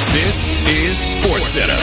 This is SportsCenter.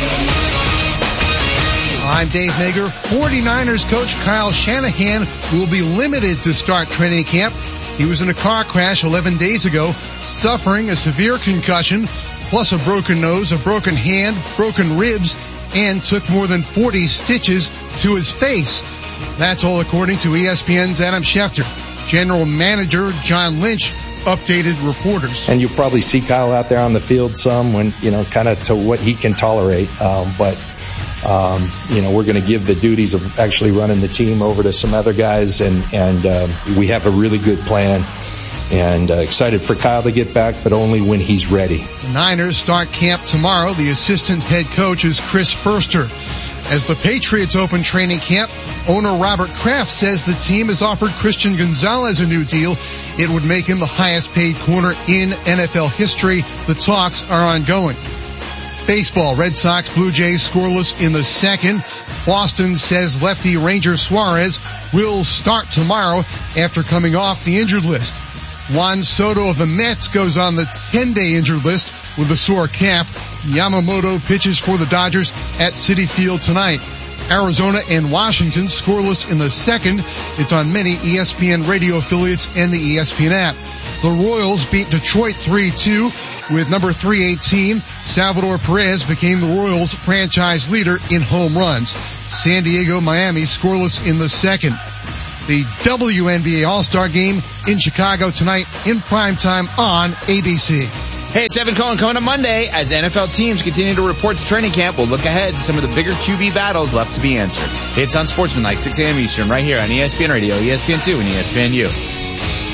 I'm Dave Nager. 49ers coach Kyle Shanahan will be limited to start training camp. He was in a car crash 11 days ago, suffering a severe concussion, plus a broken nose, a broken hand, broken ribs, and took more than 40 stitches to his face. That's all according to ESPN's Adam Schefter. General Manager John Lynch updated reporters. And you'll probably see Kyle out there on the field some when, kind of to what he can tolerate. But we're going to give the duties of actually running the team over to some other guys, and we have a really good plan. And excited for Kyle to get back, but only when he's ready. The Niners start camp tomorrow. The assistant head coach is Chris Foerster. As the Patriots open training camp, owner Robert Kraft says the team has offered Christian Gonzalez a new deal. It would make him the highest paid corner in NFL history. The talks are ongoing. Baseball, Red Sox, Blue Jays scoreless in the second. Boston says lefty Ranger Suarez will start tomorrow after coming off the injured list. Juan Soto of the Mets goes on the 10-day injured list with a sore calf. Yamamoto pitches for the Dodgers at Citi Field tonight. Arizona and Washington scoreless in the second. It's on many ESPN radio affiliates and the ESPN app. The Royals beat Detroit 3-2 with number 318. Salvador Perez became the Royals franchise leader in home runs. San Diego, Miami scoreless in the second. The WNBA All-Star Game in Chicago tonight in primetime on ABC. Hey, it's Evan Cohen coming up Monday. As NFL teams continue to report to training camp, we'll look ahead to some of the bigger QB battles left to be answered. It's on Sportsmanlike, 6 a.m. Eastern, right here on ESPN Radio, ESPN2, and ESPNU.